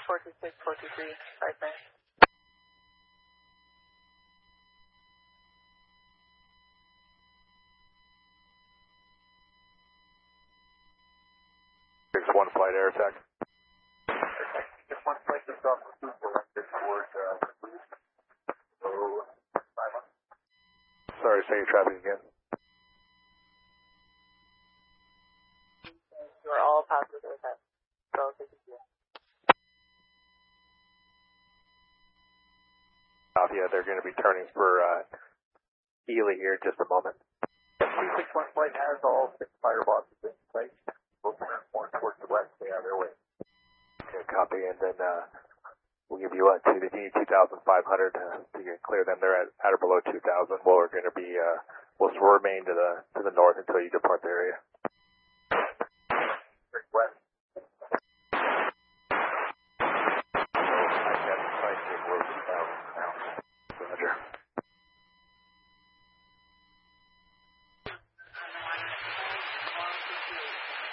426, 423, 59. 6-1 flight air attack. 6-1 flight is off the directed towards Sorry, say your traffic again. You are all passengers ahead. Relative to you. Yeah, they're going to be turning for Ely here in just a moment. 261 flight has all 6 fireboxes in place. Moving more towards the west, they are their way. Okay, copy, and then we'll give you to the D2500 to clear them. They're at or below 2,000. Well, we're going to be we'll remain to the north until you depart the area.